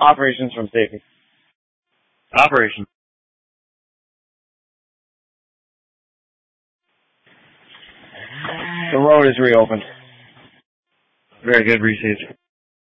Operations from safety. Operation. The road is reopened. Very good, received.